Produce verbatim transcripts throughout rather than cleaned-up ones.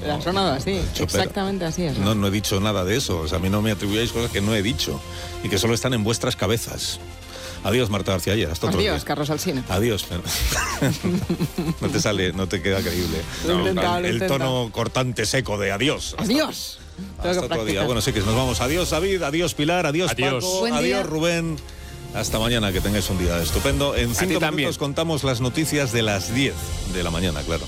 Ha sonado así, hecho, exactamente así es. No, no he dicho nada de eso. O sea, a mí no me atribuyáis cosas que no he dicho y que solo están en vuestras cabezas. Adiós, Marta García Ayer. Hasta otro día. Adiós, Carlos Alsina. Adiós. No te sale, no te queda creíble. Lo he intentado, el lo he el intentado. tono cortante seco de adiós. Hasta, Adiós. hasta otro día. Bueno, sí que nos vamos. Adiós, David. Adiós, Pilar. Adiós, Adiós. Paco. Buen día. Adiós, Rubén. Hasta mañana, que tengáis un día estupendo. En cinco minutos también. contamos las noticias de las diez de la mañana, claro.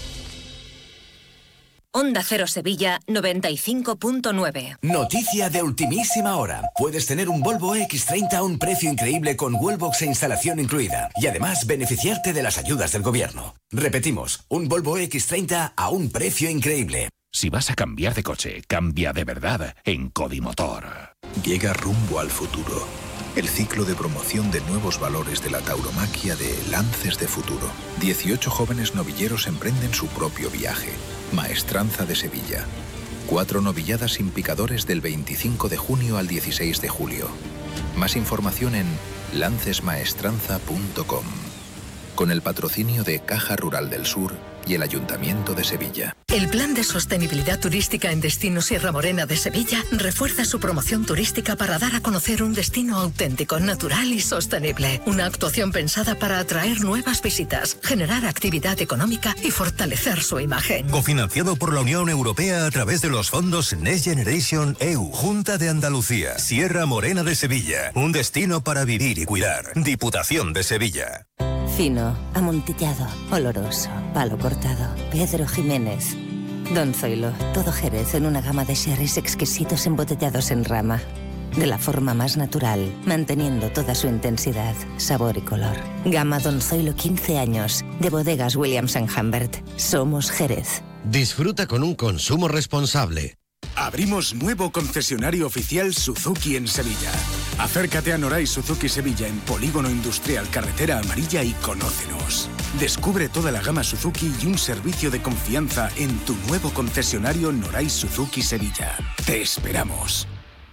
Onda Cero Sevilla noventa y cinco punto nueve. Noticia de ultimísima hora. Puedes tener un Volvo equis treinta a un precio increíble con Wallbox e instalación incluida. Y además beneficiarte de las ayudas del gobierno. Repetimos, un Volvo equis treinta a un precio increíble. Si vas a cambiar de coche, cambia de verdad en Codimotor. Llega Rumbo al Futuro. El ciclo de promoción de nuevos valores de la tauromaquia de Lances de Futuro. dieciocho jóvenes novilleros emprenden su propio viaje. Maestranza de Sevilla. Cuatro novilladas sin picadores del veinticinco de junio al dieciséis de julio. Más información en lances maestranza punto com. Con el patrocinio de Caja Rural del Sur y el Ayuntamiento de Sevilla. El Plan de Sostenibilidad Turística en Destino Sierra Morena de Sevilla refuerza su promoción turística para dar a conocer un destino auténtico, natural y sostenible. Una actuación pensada para atraer nuevas visitas, generar actividad económica y fortalecer su imagen. Cofinanciado por la Unión Europea a través de los fondos Next Generation E U. Junta de Andalucía. Sierra Morena de Sevilla. Un destino para vivir y cuidar. Diputación de Sevilla. Fino, amontillado, oloroso, palo cortado. Pedro Jiménez. Don Zoilo, todo Jerez en una gama de sherries exquisitos embotellados en rama. De la forma más natural, manteniendo toda su intensidad, sabor y color. Gama Don Zoilo quince años, de bodegas Williams and Humbert. Somos Jerez. Disfruta con un consumo responsable. Abrimos nuevo concesionario oficial Suzuki en Sevilla. Acércate a Noray Suzuki Sevilla en Polígono Industrial Carretera Amarilla y conócenos. Descubre toda la gama Suzuki y un servicio de confianza en tu nuevo concesionario Noray Suzuki Sevilla. Te esperamos.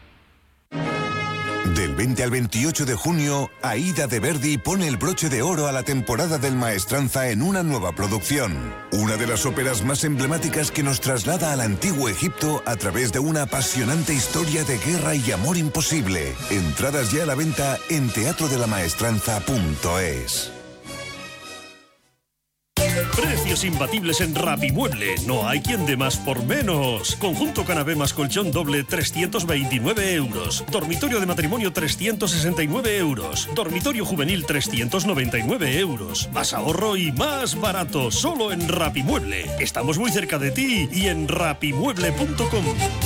Del veinte al veintiocho de junio, Aida de Verdi pone el broche de oro a la temporada del Maestranza en una nueva producción. Una de las óperas más emblemáticas que nos traslada al antiguo Egipto a través de una apasionante historia de guerra y amor imposible. Entradas ya a la venta en teatro de la maestranza punto es. Precios imbatibles en Rapimueble. No hay quien dé más por menos. Conjunto canapé más colchón doble, trescientos veintinueve euros. Dormitorio de matrimonio, trescientos sesenta y nueve euros. Dormitorio juvenil, trescientos noventa y nueve euros. Más ahorro y más barato. Solo en Rapimueble. Estamos muy cerca de ti y en rapimueble punto com.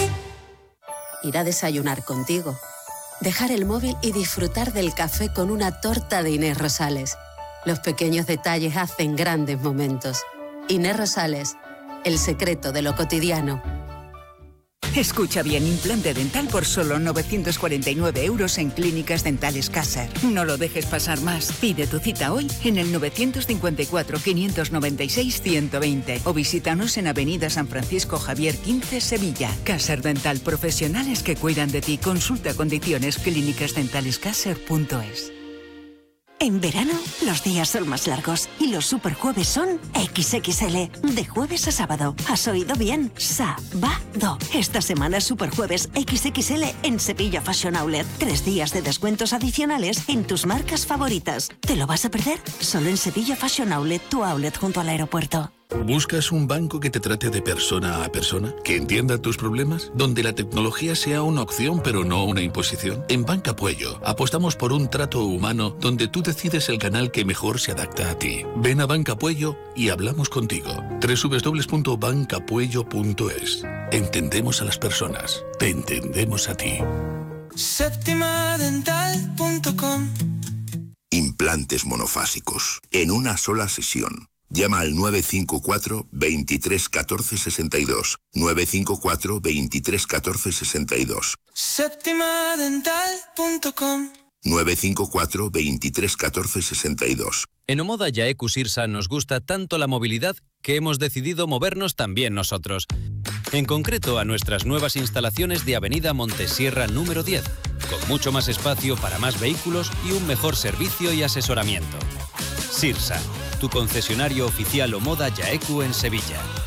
Ir a desayunar contigo. Dejar el móvil y disfrutar del café con una torta de Inés Rosales. Los pequeños detalles hacen grandes momentos. Inés Rosales, el secreto de lo cotidiano. Escucha bien, implante dental por solo novecientos cuarenta y nueve euros en Clínicas Dentales Caser. No lo dejes pasar más. Pide tu cita hoy en el novecientos cincuenta y cuatro, quinientos noventa y seis, ciento veinte o visítanos en Avenida San Francisco Javier quince, Sevilla. Caser Dental, profesionales que cuidan de ti. Consulta condiciones clínicas dentales caser punto es. En verano, los días son más largos y los superjueves son equis equis ele, de jueves a sábado. ¿Has oído bien? Sábado. Esta semana es superjueves equis equis ele en Sevilla Fashion Outlet. Tres días de descuentos adicionales en tus marcas favoritas. ¿Te lo vas a perder? Solo en Sevilla Fashion Outlet, tu outlet junto al aeropuerto. ¿Buscas un banco que te trate de persona a persona? ¿Que entienda tus problemas? Donde la tecnología sea una opción pero no una imposición. En Banca Puello apostamos por un trato humano donde tú decides el canal que mejor se adapta a ti. Ven a Banca Puello y hablamos contigo. doble u doble u doble u punto banca puello punto es. Entendemos a las personas. Te entendemos a ti. Séptima dental punto com. Implantes monofásicos. En una sola sesión. Llama al nueve cinco cuatro, veintitrés, catorce, sesenta y dos. nueve cinco cuatro, veintitrés, catorce, sesenta y dos. Séptima dental punto com. nueve cinco cuatro, veintitrés, catorce, sesenta y dos. En Omoda Yaeku Sirsa nos gusta tanto la movilidad que hemos decidido movernos también nosotros. En concreto a nuestras nuevas instalaciones de Avenida Montesierra número diez, con mucho más espacio para más vehículos y un mejor servicio y asesoramiento. Sirsa, tu concesionario oficial Omoda Yaeku en Sevilla.